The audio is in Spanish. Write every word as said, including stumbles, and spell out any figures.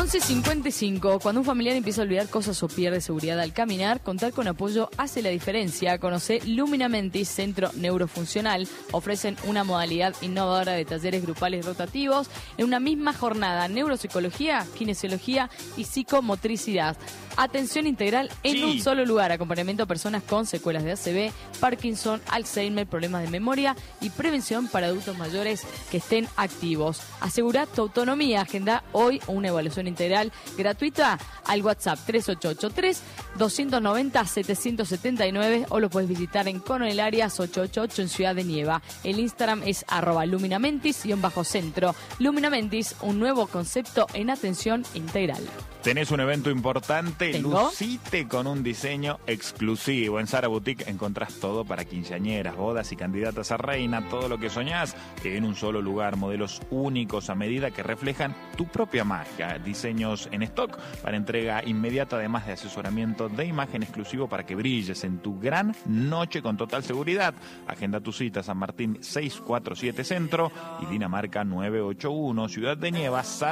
once cincuenta y cinco. Cuando un familiar empieza a olvidar cosas o pierde seguridad al caminar, contar con apoyo hace la diferencia. Conoce Lumina Mentis, Centro Neurofuncional. Ofrecen una modalidad innovadora de talleres grupales rotativos en una misma jornada. Neuropsicología, kinesiología y psicomotricidad. Atención integral en Sí. un solo lugar. Acompañamiento a personas con secuelas de A C V, Parkinson, Alzheimer, problemas de memoria y prevención para adultos mayores que estén activos. Asegura tu autonomía. Agenda hoy una evaluación integral gratuita al WhatsApp tres ocho ocho tres, dos nueve cero, siete siete nueve o lo puedes visitar en Coronel Arias ocho ocho ocho en Ciudad de Nieva. El Instagram es arroba luminamentis-centro. Luminamentis, un nuevo concepto en atención integral. Tenés un evento importante, ¿Tengo? lucite con un diseño exclusivo. En Zara Boutique encontrás todo para quinceañeras, bodas y candidatas a reina, todo lo que soñás en un solo lugar, modelos únicos a medida que reflejan tu propia magia, diseños en stock para entrega inmediata, además de asesoramiento de imagen exclusivo para que brilles en tu gran noche con total seguridad. Agenda tu cita San Martín seiscientos cuarenta y siete Centro y Dinamarca nueve ocho uno, Ciudad de Nieva, Zara